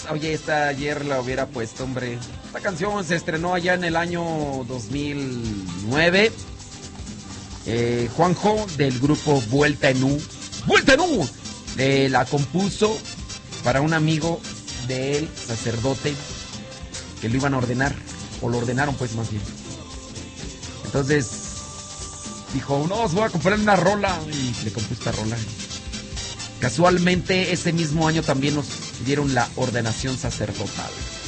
Oye, esta ayer la hubiera puesto, hombre. Esta canción se estrenó allá en el año 2009. Juanjo del grupo Vuelta en U. ¡Vuelta en U! La compuso para un amigo de él, sacerdote, que lo iban a ordenar. O lo ordenaron, pues, más bien. Entonces dijo, no, os voy a comprar una rola. Y le compuso esta rola. Casualmente ese mismo año también nos dieron la ordenación sacerdotal.